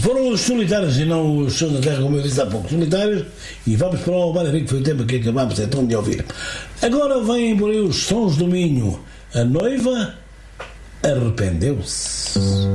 Foram os solitários e não os sons da terra, como eu disse há pouco, solitários. E vamos para o Baile que foi o tema que acabámos então de ouvir. Agora vêm por aí os Sons do Minho. A noiva arrependeu-se.